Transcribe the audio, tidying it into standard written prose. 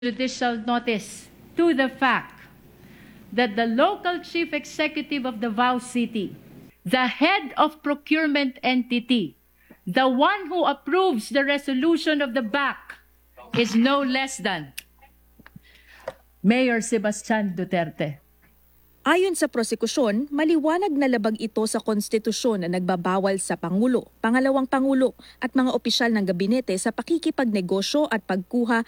judicial notice to the fact that the local chief executive of Davao City, the head of procurement entity, the one who approves the resolution of the BAC, is no less than Mayor Sebastian Duterte. Ayon sa prosekusyon, maliwanag na labag ito sa konstitusyon na nagbabawal sa Pangulo, Pangalawang Pangulo at mga opisyal ng gabinete sa pakikipagnegosyo at pagkuha